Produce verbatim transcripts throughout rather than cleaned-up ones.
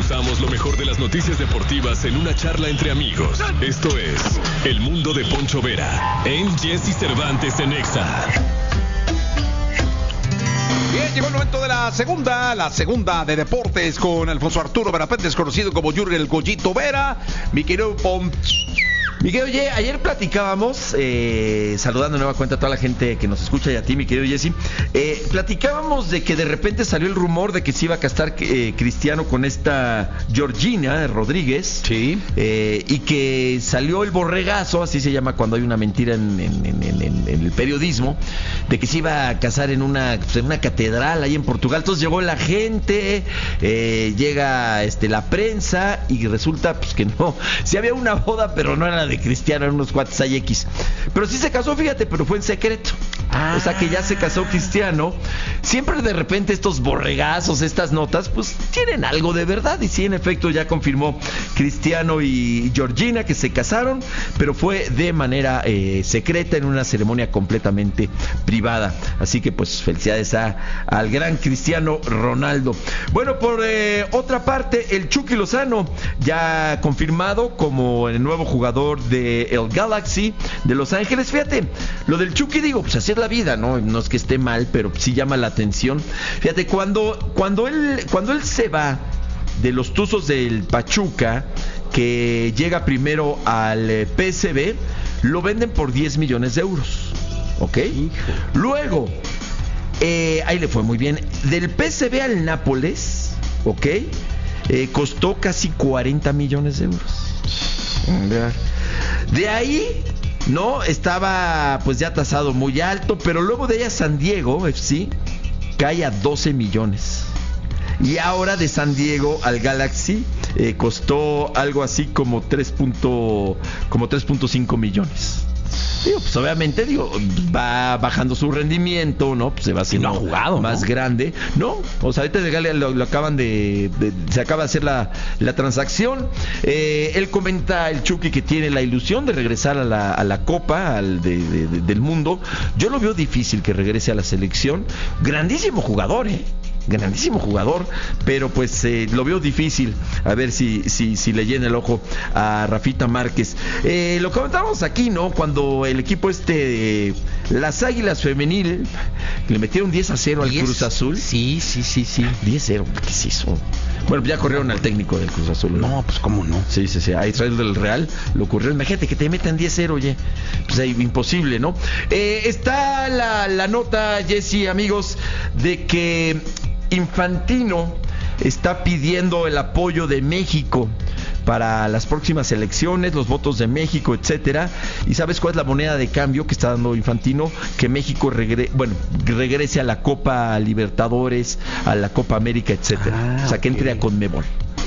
desmenuzamos lo mejor de las noticias deportivas en una charla entre amigos. Esto es El Mundo de Poncho Vera en Jesse Cervantes en Exa. Bien, llegó el momento de la segunda, la segunda de deportes con Alfonso Arturo Verapentes, conocido como Jürgen el Goyito Vera. Mi querido Pom... Mi querido, oye, ayer platicábamos, eh, saludando de nueva cuenta a toda la gente que nos escucha y a ti, mi querido Jesse, eh, platicábamos de que de repente salió el rumor de que se iba a casar eh, Cristiano con esta Georgina Rodríguez. Sí. Eh, y que salió el borregazo, así se llama cuando hay una mentira en, en, en, en, en el periodismo, de que se iba a casar en una, pues, en una catedral ahí en Portugal. Entonces llegó la gente, eh, llega este, la prensa y resulta pues que no, sí había una boda, pero no era de Cristiano, eran unos cuates I X. Pero sí se casó, fíjate, pero fue en secreto. Ah. O sea que ya se casó Cristiano. Siempre de repente estos borregazos, estas notas, pues tienen algo de verdad. Y sí, en efecto, ya confirmó Cristiano y Georgina que se casaron, pero fue de manera eh, secreta, en una ceremonia completamente privada. Así que pues felicidades a, al gran Cristiano Ronaldo. Bueno, por eh, otra parte, el Chucky Lozano ya confirmado como el nuevo jugador de el Galaxy de Los Ángeles. Fíjate, lo del Chucky, digo, pues así es la vida, ¿no? No es que esté mal, pero sí llama la atención. Fíjate, cuando, cuando él, cuando él se va de los Tuzos del Pachuca, que llega primero al P S V, lo venden por diez millones de euros. ¿Ok? Hijo. Luego, eh, ahí le fue muy bien. Del P S V al Nápoles, ¿ok? Eh, costó casi cuarenta millones de euros. De ahí, no, estaba pues ya tasado muy alto, pero luego de ella San Diego F C cae a doce millones. Y ahora de San Diego al Galaxy eh, costó algo así como tres punto cinco millones. Digo, pues obviamente, digo, va bajando su rendimiento, ¿no? Pues se va haciendo no ha jugado, más ¿no? grande. No, o sea, ahorita de lo, lo acaban de, de... Se acaba de hacer la, la transacción. Eh, él comenta, el Chucky, que tiene la ilusión de regresar a la, a la Copa al de, de, de, del Mundo. Yo lo veo difícil que regrese a la selección. Grandísimo jugador, ¿eh? Grandísimo jugador, pero pues eh, lo veo difícil. A ver si, si, si le llena el ojo a Rafita Márquez. Eh, lo comentábamos aquí, ¿no? Cuando el equipo este, eh, las Águilas Femenil, le metieron diez a cero al Cruz Azul. Sí, sí, sí, sí. diez a cero, ¿qué se hizo? Bueno, ya corrieron al técnico del Cruz Azul, ¿no? No, pues cómo no. Sí, sí, sí. A Israel del Real lo ocurrió. Imagínate que te metan diez a cero, oye. Pues ahí, imposible, ¿no? Eh, está la, la nota, Jesse, amigos, de que Infantino está pidiendo el apoyo de México para las próximas elecciones, los votos de México, etcétera. ¿Y sabes cuál es la moneda de cambio que está dando Infantino? Que México regre- bueno, regrese a la Copa Libertadores, a la Copa América, etcétera. Ah, o sea, que okay. entre a Conmebol.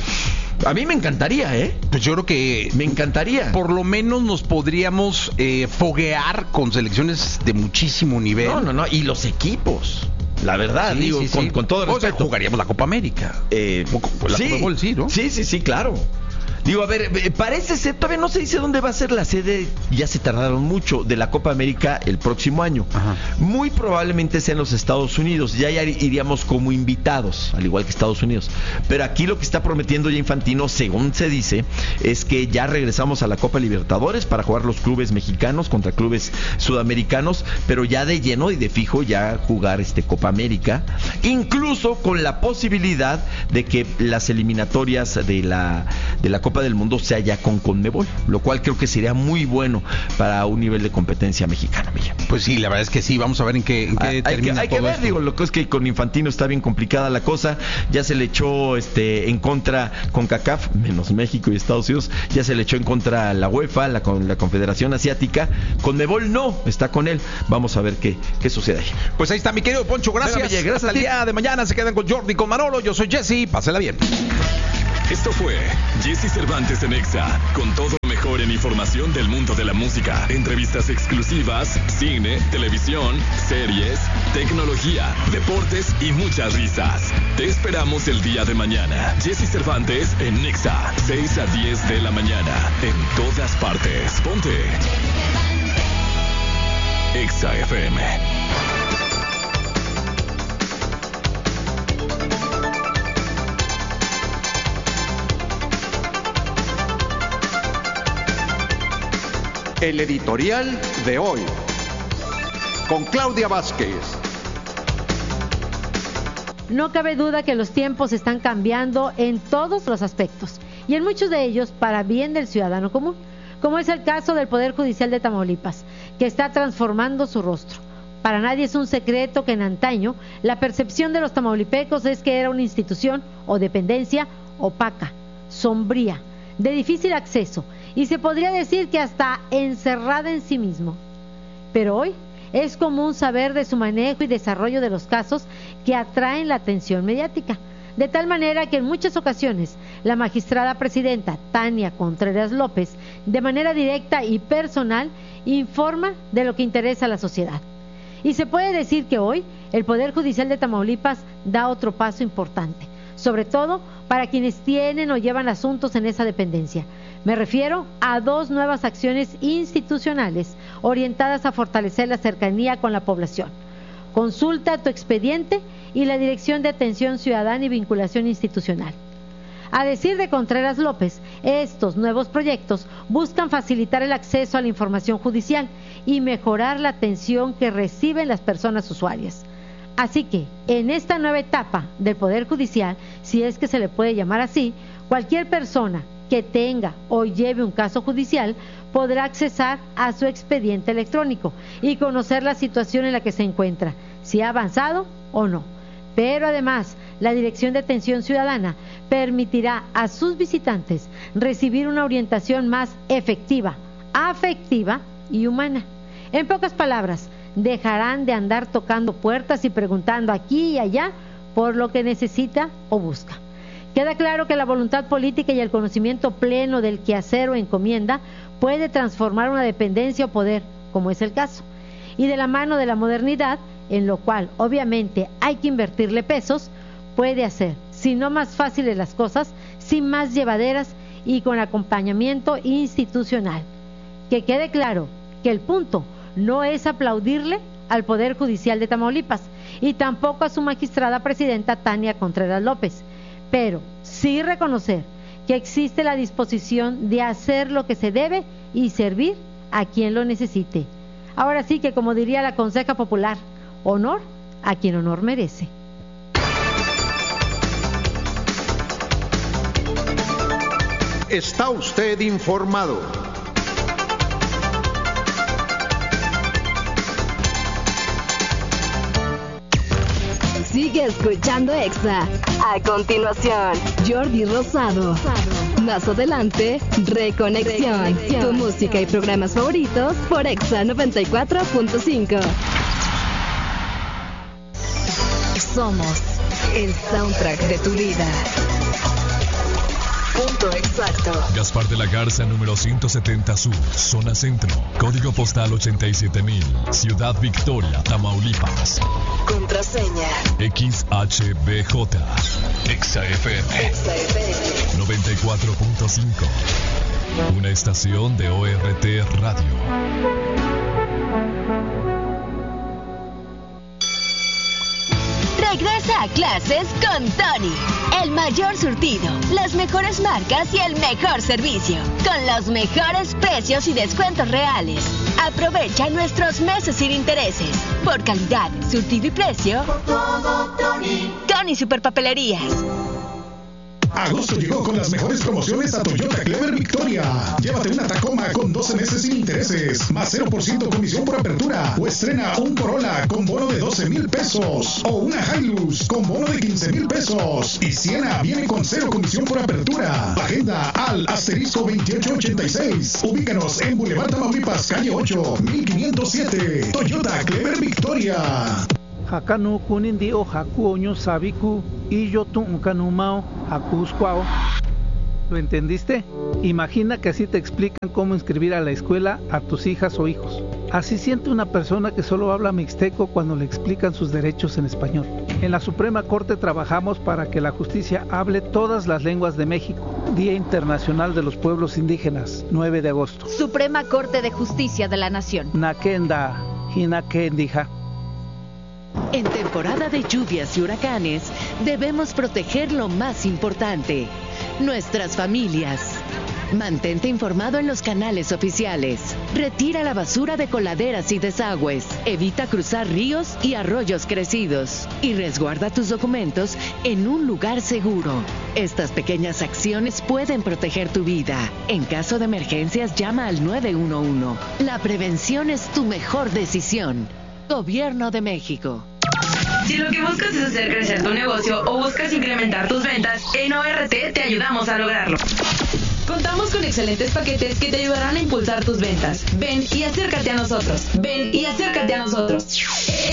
A mí me encantaría, ¿eh? Pues yo creo que me encantaría. Por lo menos nos podríamos eh, foguear con selecciones de muchísimo nivel. No, no, no. Y los equipos. La verdad, sí, digo, sí, con, sí. con todo el respeto. O sea, jugaríamos la Copa América. Eh, la sí, Conmebol, sí, ¿no? Sí, sí, sí, claro. Digo, a ver, parece ser, todavía no se dice dónde va a ser la sede, ya se tardaron mucho, de la Copa América el próximo año. Ajá. Muy probablemente sea en los Estados Unidos, ya, ya iríamos como invitados, al igual que Estados Unidos. Pero aquí lo que está prometiendo ya Infantino, según se dice, es que ya regresamos a la Copa Libertadores para jugar los clubes mexicanos contra clubes sudamericanos, pero ya de lleno y de fijo ya jugar este Copa América, incluso con la posibilidad de que las eliminatorias de la, de la Copa del Mundo sea ya con Conmebol, lo cual creo que sería muy bueno para un nivel de competencia mexicana, Miguel. Pues sí, la verdad es que sí, vamos a ver en qué, en qué hay, termina hay que, hay todo que ver, esto. digo, lo que es que con Infantino está bien complicada la cosa, ya se le echó este en contra con CACAF, menos México y Estados Unidos, ya se le echó en contra la UEFA, la, la Confederación Asiática, Conmebol no, está con él, vamos a ver qué, qué sucede ahí. Pues ahí está mi querido Poncho, gracias. Venga, Miguel, gracias Hasta a ti. el día de mañana se quedan con Jordi, con Manolo, yo soy Jesse, pásela bien. Esto fue Jesse Cervantes en Exa, con todo lo mejor en información del mundo de la música, entrevistas exclusivas, cine, televisión, series, tecnología, deportes y muchas risas. Te esperamos el día de mañana. Jesse Cervantes en Exa, seis a diez de la mañana, en todas partes. Ponte Exa F M. el editorial de hoy, con Claudia Vázquez. No cabe duda que los tiempos están cambiando en todos los aspectos y en muchos de ellos para bien del ciudadano común, como es el caso del Poder Judicial de Tamaulipas, que está transformando su rostro. Para nadie es un secreto que en antaño la percepción de los tamaulipecos es que era una institución o dependencia opaca, sombría, de difícil acceso y se podría decir que hasta encerrada en sí mismo. Pero hoy es común saber de su manejo y desarrollo de los casos que atraen la atención mediática, de tal manera que en muchas ocasiones la magistrada presidenta Tania Contreras López, de manera directa y personal, informa de lo que interesa a la sociedad. Y se puede decir que hoy el Poder Judicial de Tamaulipas da otro paso importante, sobre todo para quienes tienen o llevan asuntos en esa dependencia. Me refiero a dos nuevas acciones institucionales orientadas a fortalecer la cercanía con la población. Consulta tu expediente y la Dirección de Atención Ciudadana y Vinculación Institucional. A decir de Contreras López, estos nuevos proyectos buscan facilitar el acceso a la información judicial y mejorar la atención que reciben las personas usuarias. Así que, en esta nueva etapa del Poder Judicial, si es que se le puede llamar así, cualquier persona que tenga o lleve un caso judicial podrá accesar a su expediente electrónico y conocer la situación en la que se encuentra, si ha avanzado o no. Pero además, la Dirección de Atención Ciudadana permitirá a sus visitantes recibir una orientación más efectiva, afectiva y humana. En pocas palabras, dejarán de andar tocando puertas y preguntando aquí y allá por lo que necesita o busca. Queda claro que la voluntad política y el conocimiento pleno del quehacer o encomienda puede transformar una dependencia o poder, como es el caso, y de la mano de la modernidad, en lo cual obviamente hay que invertirle pesos, puede hacer, si no más fáciles las cosas, sí más llevaderas y con acompañamiento institucional. Que quede claro que el punto no es aplaudirle al Poder Judicial de Tamaulipas y tampoco a su magistrada presidenta Tania Contreras López, pero sí reconocer que existe la disposición de hacer lo que se debe y servir a quien lo necesite. Ahora sí que, como diría la conseja popular, honor a quien honor merece. Está usted informado. Sigue escuchando Exa. A continuación, Jordi Rosado. Más adelante, Reconexión. Reconexión. Tu música y programas favoritos por Exa noventa y cuatro punto cinco. Somos el soundtrack de tu vida. Punto exacto. Gaspar de la Garza, número ciento setenta Sur, zona centro. Código postal ochenta y siete mil. Ciudad Victoria, Tamaulipas. Contraseña X H B J. Exa F M. Exa F M noventa y cuatro punto cinco. Una estación de O R T Radio. Regresa a clases con Tony. El mayor surtido, las mejores marcas y el mejor servicio. Con los mejores precios y descuentos reales. Aprovecha nuestros meses sin intereses. Por calidad, surtido y precio. Por todo, Tony. Tony Superpapelerías. Agosto llegó con las mejores promociones a Toyota Clever Victoria. Llévate una Tacoma con doce meses sin intereses, más cero por ciento comisión por apertura. O estrena un Corolla con bono de doce mil pesos. O una Hilux con bono de quince mil pesos. Y Siena viene con cero comisión por apertura. Agenda al asterisco veintiocho ochenta y seis. Ubícanos en Boulevard Tamaulipas, calle ocho, mil quinientos siete. Toyota Clever Victoria. Hakanu kunindi o haku oño sabiku y yo tu unkanumao hakusquao. ¿Lo entendiste? Imagina que así te explican cómo inscribir a la escuela a tus hijas o hijos. Así siente una persona que solo habla mixteco cuando le explican sus derechos en español. En la Suprema Corte trabajamos para que la justicia hable todas las lenguas de México. Día Internacional de los Pueblos Indígenas, nueve de agosto. Suprema Corte de Justicia de la Nación. Nakenda, Hinakendija. En temporada de lluvias y huracanes, debemos proteger lo más importante, nuestras familias. Mantente informado en los canales oficiales. Retira la basura de coladeras y desagües. Evita cruzar ríos y arroyos crecidos. Y resguarda tus documentos en un lugar seguro. Estas pequeñas acciones pueden proteger tu vida. En caso de emergencias, llama al nueve uno uno. La prevención es tu mejor decisión. Gobierno de México. Si lo que buscas es hacer crecer tu negocio o buscas incrementar tus ventas, en O R T te ayudamos a lograrlo. Contamos con excelentes paquetes que te ayudarán a impulsar tus ventas. Ven y acércate a nosotros. Ven y acércate a nosotros.